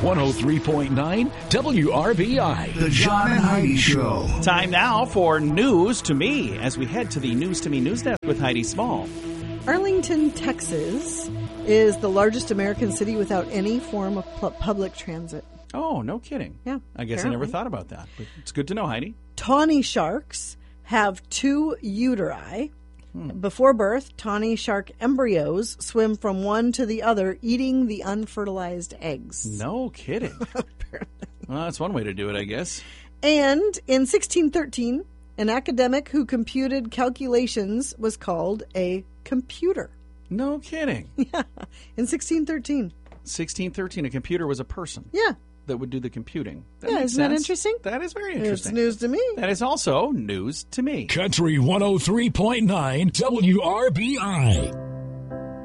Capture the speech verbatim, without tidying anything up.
one oh three point nine W R B I. The John and Heidi Show. Time now for News to Me as we head to the News to Me news desk with Heidi Small. Arlington, Texas is the largest American city without any form of pu- public transit. Oh, no kidding. Yeah. I guess apparently. I never thought about that, but it's good to know, Heidi. Tawny sharks have two uteri. Hmm. Before birth, tawny shark embryos swim from one to the other, eating the unfertilized eggs. No kidding. Well, that's one way to do it, I guess. And in sixteen thirteen, an academic who computed calculations was called a computer. No kidding. Yeah, in sixteen thirteen. sixteen thirteen, a computer was a person. Yeah. That would do the computing. That Yeah, makes isn't that sense. interesting? That is very It's interesting. news to me. That is also news to me. Country one oh three point nine W R B I.